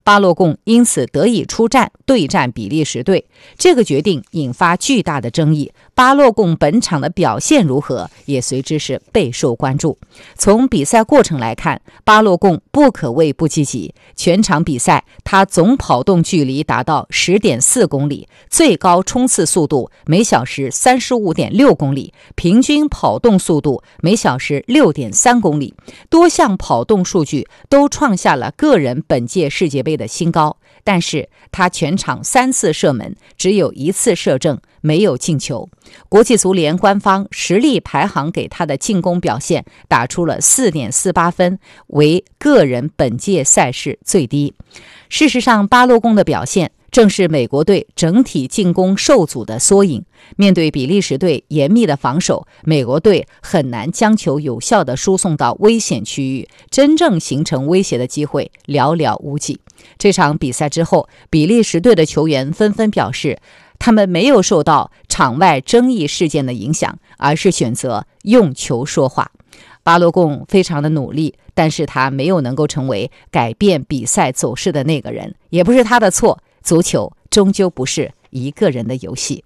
巴洛贡因此得以出战对战比利时队。这个决定引发巨大的争议，巴洛贡本场的表现如何也随之是备受关注。从比赛过程来看，巴洛贡不可谓不积极，全场比赛他总跑动距离达到 10.4 公里，最高冲刺速度每小时 35.6 公里，平均跑动速度每小时 6.3 公里，多项跑动数据都创下了个人本届世界杯的新高。但是他全场3次射门，只有1次射正，没有进球。国际足联官方实力排行给他的进攻表现打出了 4.48 分，为个人本届赛事最低。事实上，巴洛贡的表现正是美国队整体进攻受阻的缩影。面对比利时队严密的防守，美国队很难将球有效地输送到危险区域，真正形成威胁的机会寥寥无几。这场比赛之后，比利时队的球员纷纷表示，他们没有受到场外争议事件的影响，而是选择用球说话。巴洛贡非常的努力，但是他没有能够成为改变比赛走势的那个人，也不是他的错。足球终究不是一个人的游戏。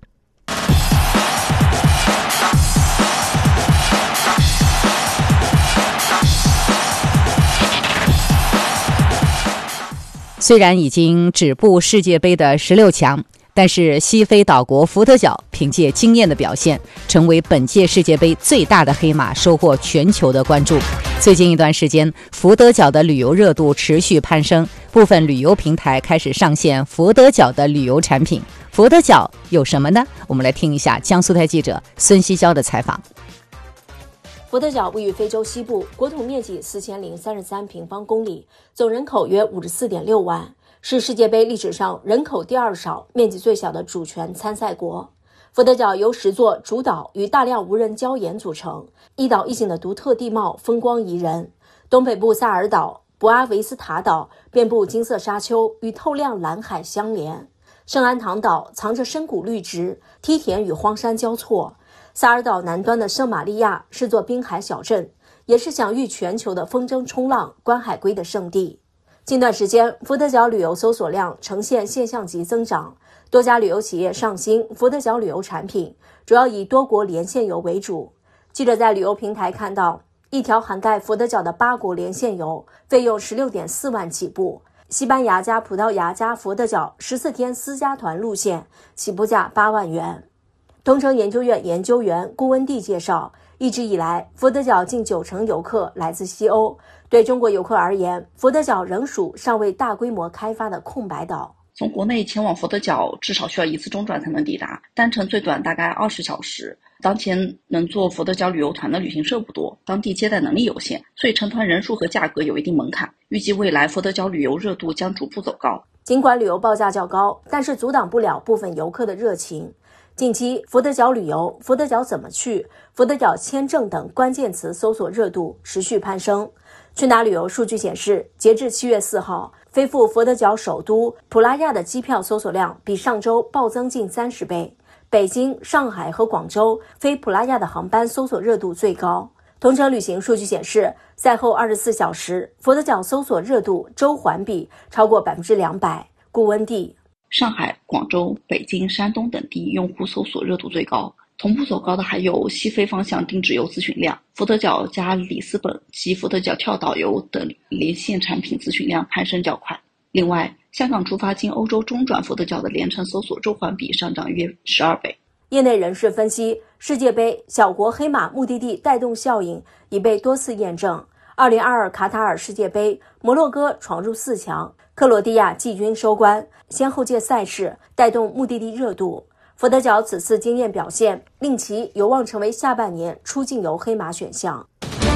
虽然已经止步世界杯的16强，但是西非岛国福德角凭借惊艳的表现，成为本届世界杯最大的黑马，收获全球的关注。最近一段时间，福德角的旅游热度持续攀升，部分旅游平台开始上线福德角的旅游产品。福德角有什么呢？我们来听一下江苏台记者孙希娇的采访。 福德角位于非洲西部，国土面积4033平方公里，总人口约54.6万，是世界杯历史上人口第2少、面积最小的主权参赛国。福德角由10座主岛与大量无人礁岩组成，一岛一景的独特地貌风光宜人。东北部萨尔岛、博阿维斯塔岛遍布金色沙丘，与透亮蓝海相连。圣安堂岛藏着深谷绿植，梯田与荒山交错。萨尔岛南端的圣玛利亚是座滨海小镇，也是享誉全球的风筝冲浪、观海龟的圣地。近段时间，福德角旅游搜索量呈现现象级增长，多家旅游企业上新福德角旅游产品，主要以多国连线游为主。记者在旅游平台看到，一条涵盖福德角的8国连线游，费用16.4万起步。西班牙加葡萄牙加福德角14天私家团路线，起步价8万元。东城研究院研究员顾温地介绍，一直以来，福德角近90%游客来自西欧。对中国游客而言，福德角仍属尚未大规模开发的空白岛。 从国内前往福德角至少需要1次中转才能抵达，单程最短大概20小时。当前能做福德角旅游团的旅行社不多，当地接待能力有限，所以成团人数和价格有一定门槛。预计未来福德角旅游热度将逐步走高。 尽管旅游报价较高，但是阻挡不了部分游客的热情。近期，福德角旅游、福德角怎么去、福德角签证等关键词搜索热度持续攀升。去哪旅游数据显示，截至7月4号，飞赴福德角首都普拉亚的机票搜索量比上周暴增近30倍。北京、上海和广州飞普拉亚的航班搜索热度最高。同程旅行数据显示，赛后24小时，福德角搜索热度周环比超过200%。顾温地。 上海、广州、北京、山东等地用户搜索热度最高，同步走高的还有西非方向定制游咨询量，福德角加里斯本及福德角跳导游等连线产品咨询量攀升较快。另外，香港出发经欧洲中转福德角的连程搜索周环比上涨约12倍。 业内人士分析，世界杯小国黑马目的地带动效应已被多次验证。2022卡塔尔世界杯，摩洛哥闯入4强，克罗地亚季军收官，先后届赛事带动目的地热度。福德角此次惊艳表现，令其有望成为下半年出境游黑马选项。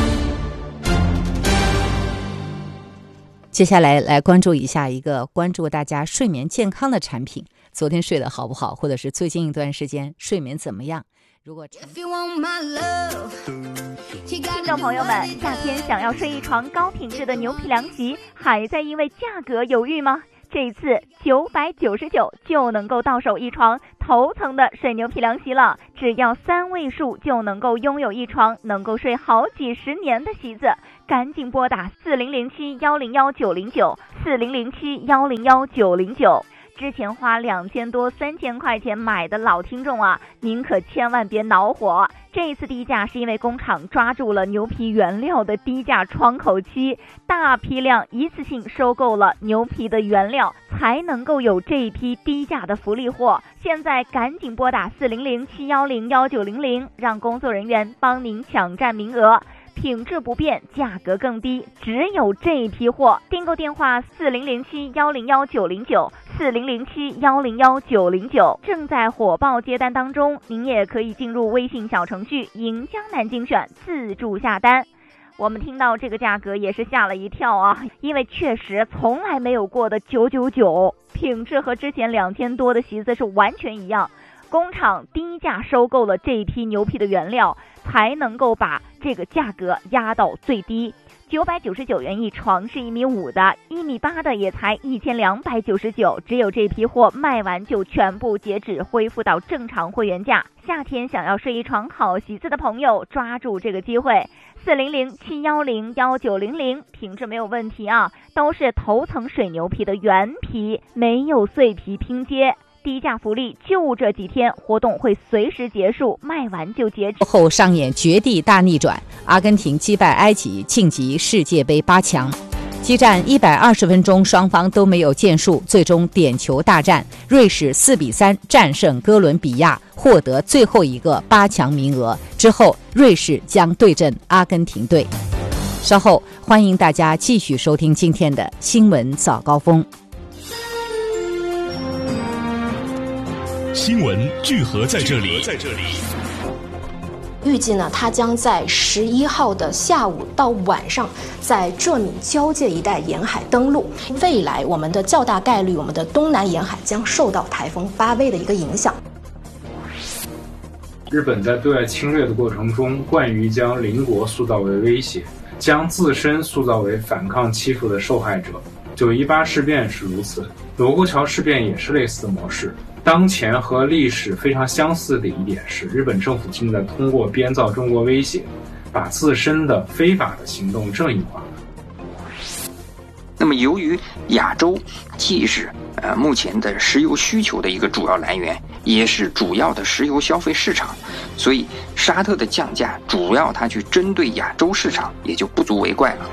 接下来关注一下一个关注大家睡眠健康的产品。昨天睡得好不好，或者是最近一段时间睡眠怎么样？如果听众朋友们，夏天想要睡一床高品质的牛皮凉席，还在因为价格犹豫吗？这一次999就能够到手一床头层的水牛皮凉席了，只要3位数就能够拥有一床能够睡好几十年的席子，赶紧拨打4007-101-909，4007-101-909。之前花2000多3000块钱买的老听众啊，您可千万别恼火。这一次低价是因为工厂抓住了牛皮原料的低价窗口期，大批量一次性收购了牛皮的原料，才能够有这一批低价的福利货。现在赶紧拨打4007-101-900，让工作人员帮您抢占名额。品质不变，价格更低，只有这一批货。订购电话4007-101-909，4007-101-909，正在火爆接单当中。您也可以进入微信小程序赢江南精选自助下单。我们听到这个价格也是吓了一跳啊，因为确实从来没有过的999，品质和之前2000多的席子是完全一样。工厂低价收购了这一批牛皮的原料，才能够把这个价格压到最低。999元一床是1.5米的，1.8米的也才1299，只有这批货卖完就全部截止，恢复到正常会员价。夏天想要睡一床好席子的朋友，抓住这个机会。400-710-1900，品质没有问题啊，都是头层水牛皮的原皮，没有碎皮拼接。低价福利就这几天，活动会随时结束，卖完就截止。 后上演绝地大逆转，阿根廷击败埃及，晋级世界杯8强。激战120分钟，双方都没有建树，最终点球大战，瑞士4-3战胜哥伦比亚，获得最后一个8强名额。之后，瑞士将对阵阿根廷队。稍后欢迎大家继续收听今天的新闻早高峰。 新闻聚合在这里。 预计呢，它将在11号的下午到晚上，在浙闽交界一带沿海登陆。未来我们的较大概率，我们的东南沿海将受到台风巴威的一个影响。 日本在对外侵略的过程中，惯于将邻国塑造为威胁，将自身塑造为反抗欺负的受害者。9·18事变是如此，罗沟桥事变也是类似的模式。当前和历史非常相似的一点是，日本政府正在通过编造中国威胁，把自身的非法的行动正义化。 那么由于亚洲既是目前的石油需求的一个主要来源，也是主要的石油消费市场，所以沙特的降价主要它去针对亚洲市场，也就不足为怪了。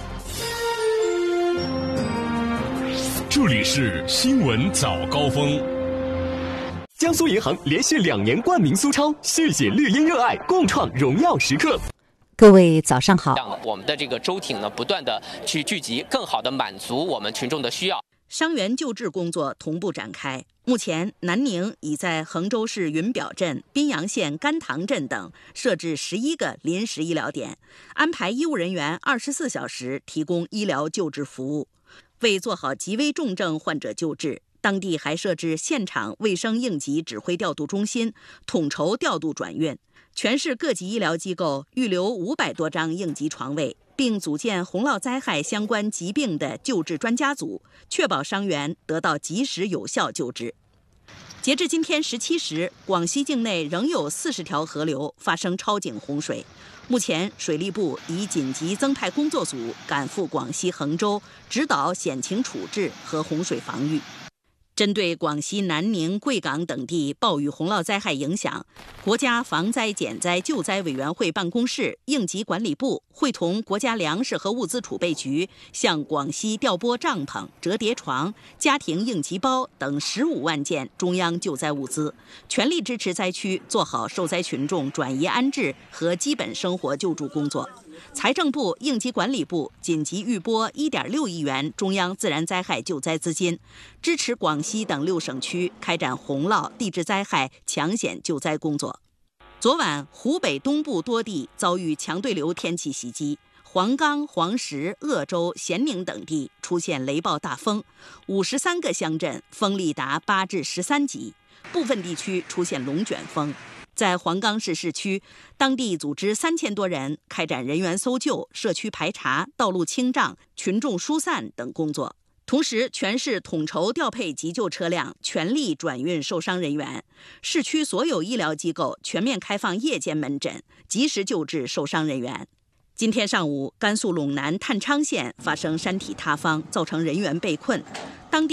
这里是新闻早高峰。 江苏银行连续2年冠名苏超，续写绿茵热爱，共创荣耀时刻。 各位早上好。 我们的这个舟艇呢，不断的去聚集，更好的满足我们群众的需要。 伤员救治工作同步展开。目前，南宁已在衡州市云表镇、宾阳县甘塘镇等设置11个临时医疗点，安排医务人员24小时提供医疗救治服务。为做好极危重症患者救治，当地还设置现场卫生应急指挥调度中心，统筹调度转运。全市各级医疗机构预留500多张应急床位，并组建洪涝灾害相关疾病的救治专家组，确保伤员得到及时有效救治。截至今天17时，广西境内仍有40条河流发生超警洪水。目前，水利部已紧急增派工作组赶赴广西衡州，指导险情处置和洪水防御。针对广西南宁、贵港等地暴雨洪涝灾害影响，国家防灾减灾救灾委员会办公室、应急管理部会同国家粮食和物资储备局，向广西调拨帐篷、折叠床、家庭应急包等15万件中央救灾物资，全力支持灾区做好受灾群众转移安置和基本生活救助工作。财政部、应急管理部紧急预拨1.6亿元中央自然灾害救灾资金，支持广西等6省区开展洪涝、地质灾害抢险救灾工作。昨晚，湖北东部多地遭遇强对流天气袭击，黄冈、黄石、鄂州、咸宁等地出现雷暴大风，53个乡镇风力达8至13级，部分地区出现龙卷风。在黄冈市市区，当地组织3000多人开展人员搜救、社区排查、道路清障、群众疏散等工作， 同时，全市统筹调配急救车辆，全力转运受伤人员。市区所有医疗机构全面开放夜间门诊，及时救治受伤人员。今天上午，甘肃陇南探昌县发生山体塌方，造成人员被困。当地